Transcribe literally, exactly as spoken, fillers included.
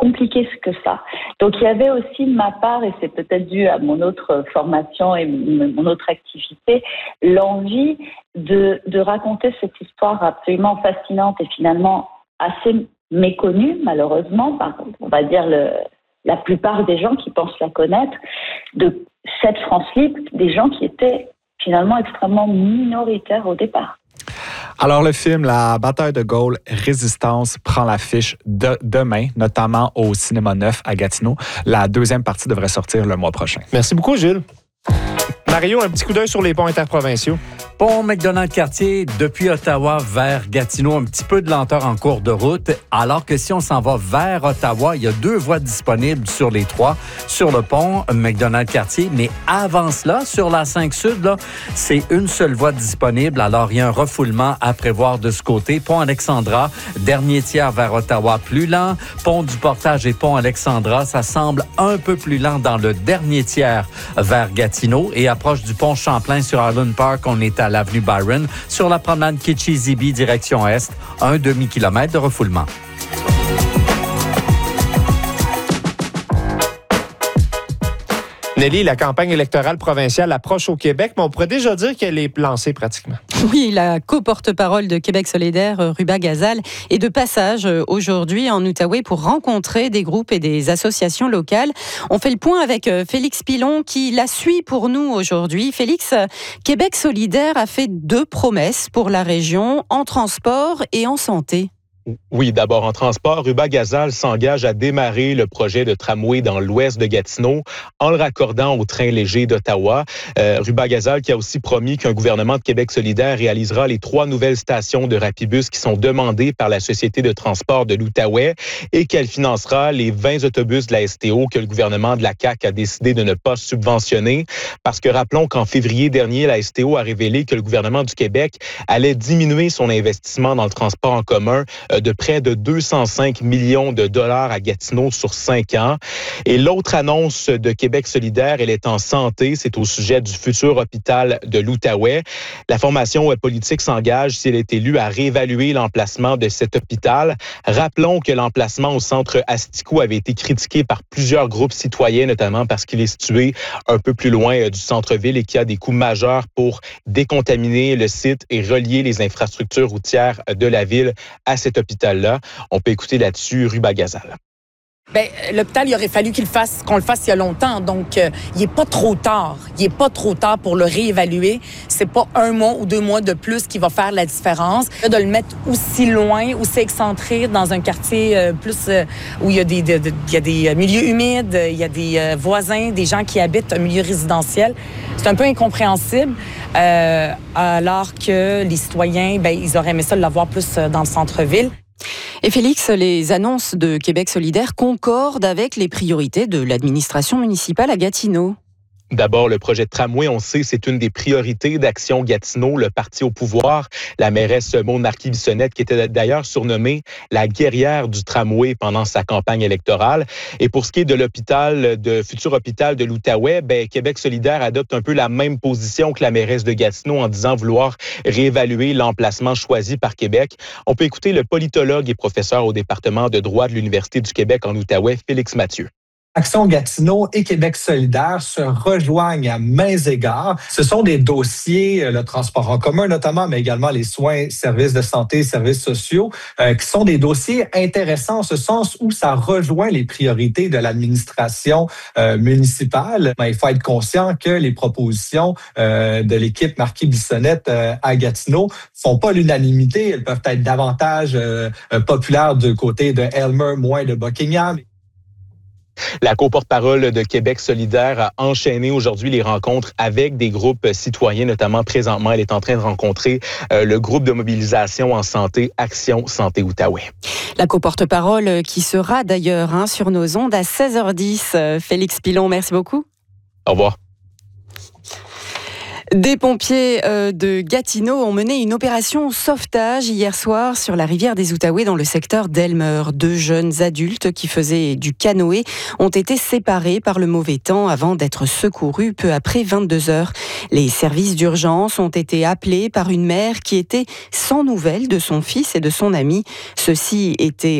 compliqué que ça. Donc il y avait aussi de ma part, et c'est peut-être dû à mon autre formation et mon autre activité, l'envie de, de raconter cette histoire absolument fascinante et finalement assez méconnue, malheureusement, par, on va dire le, la plupart des gens qui pensent la connaître, de cette France libre, des gens qui étaient finalement extrêmement minoritaires au départ. Alors, le film La bataille de Gaulle, Résistance prend l'affiche de demain, notamment au Cinéma Neuf à Gatineau. La deuxième partie devrait sortir le mois prochain. Merci beaucoup, Gilles. Mario, un petit coup d'œil sur les ponts interprovinciaux. Pont McDonald-Cartier, depuis Ottawa vers Gatineau, un petit peu de lenteur en cours de route, alors que si on s'en va vers Ottawa, il y a deux voies disponibles sur les trois, sur le pont McDonald-Cartier, mais avant cela, sur la cinq Sud, là, c'est une seule voie disponible, alors il y a un refoulement à prévoir de ce côté. Pont Alexandra, dernier tiers vers Ottawa, plus lent. Pont du Portage et Pont Alexandra, ça semble un peu plus lent dans le dernier tiers vers Gatineau, et approche du pont Champlain sur Island Park, on est à l'avenue Byron, sur la promenade Kitchi-Zibi, direction Est, un demi-kilomètre de refoulement. Nelly, la campagne électorale provinciale approche au Québec, mais on pourrait déjà dire qu'elle est lancée pratiquement. Oui, la co-porte-parole de Québec solidaire, Ruba Gazal, est de passage aujourd'hui en Outaouais pour rencontrer des groupes et des associations locales. On fait le point avec Félix Pilon qui la suit pour nous aujourd'hui. Félix, Québec solidaire a fait deux promesses pour la région, en transport et en santé. Oui, d'abord en transport, Ruba Gazal s'engage à démarrer le projet de tramway dans l'ouest de Gatineau en le raccordant au train léger d'Ottawa. Euh, Ruba Gazal qui a aussi promis qu'un gouvernement de Québec solidaire réalisera les trois nouvelles stations de Rapibus qui sont demandées par la Société de transport de l'Outaouais et qu'elle financera les vingt autobus de la S T O que le gouvernement de la C A Q a décidé de ne pas subventionner. Parce que rappelons qu'en février dernier, la S T O a révélé que le gouvernement du Québec allait diminuer son investissement dans le transport en commun de près de deux cent cinq millions de dollars à Gatineau sur cinq ans. Et l'autre annonce de Québec solidaire, elle est en santé. C'est au sujet du futur hôpital de l'Outaouais. La formation politique s'engage, si elle est élue, à réévaluer l'emplacement de cet hôpital. Rappelons que l'emplacement au centre Asticou avait été critiqué par plusieurs groupes citoyens, notamment parce qu'il est situé un peu plus loin du centre-ville et qu'il y a des coûts majeurs pour décontaminer le site et relier les infrastructures routières de la ville à cet hôpital. hôpital-là. On peut écouter là-dessus Ruba Gazal. Bien, l'hôpital, il aurait fallu qu'il fasse, qu'on le fasse il y a longtemps. Donc, euh, il n'est pas trop tard. Il n'est pas trop tard pour le réévaluer. C'est pas un mois ou deux mois de plus qui va faire la différence. De le mettre aussi loin, aussi excentré dans un quartier euh, plus euh, où il y a des, de, de, il y a des milieux humides, il y a des euh, voisins, des gens qui habitent un milieu résidentiel. C'est un peu incompréhensible. Euh, alors que les citoyens, ben, ils auraient aimé ça l'avoir plus dans le centre-ville. Et Félix, les annonces de Québec solidaire concordent avec les priorités de l'administration municipale à Gatineau. D'abord, le projet de tramway, on sait, c'est une des priorités d'Action Gatineau, le parti au pouvoir. La mairesse Maude Marquis-Bissonnette, qui était d'ailleurs surnommée la guerrière du tramway pendant sa campagne électorale. Et pour ce qui est de l'hôpital, de futur hôpital de l'Outaouais, ben, Québec solidaire adopte un peu la même position que la mairesse de Gatineau en disant vouloir réévaluer l'emplacement choisi par Québec. On peut écouter le politologue et professeur au département de droit de l'Université du Québec en Outaouais, Félix Mathieu. Action Gatineau et Québec solidaire se rejoignent à mains égards. Ce sont des dossiers, le transport en commun notamment, mais également les soins, services de santé, services sociaux, euh, qui sont des dossiers intéressants en ce sens où ça rejoint les priorités de l'administration euh, municipale. Mais il faut être conscient que les propositions euh, de l'équipe Marquis-Bissonnette euh, à Gatineau font pas l'unanimité. Elles peuvent être davantage euh, populaires du côté de Aylmer, moins de Buckingham. La co-porte-parole de Québec solidaire a enchaîné aujourd'hui les rencontres avec des groupes citoyens, notamment présentement, elle est en train de rencontrer euh, le groupe de mobilisation en santé Action Santé Outaouais. La co-porte-parole qui sera d'ailleurs hein, sur nos ondes à seize heures dix. Félix Pilon, merci beaucoup. Au revoir. Des pompiers de Gatineau ont mené une opération sauvetage hier soir sur la rivière des Outaouais dans le secteur d'Aylmer. Deux jeunes adultes qui faisaient du canoë ont été séparés par le mauvais temps avant d'être secourus peu après vingt-deux heures. Les services d'urgence ont été appelés par une mère qui était sans nouvelles de son fils et de son ami. Ceux-ci étaient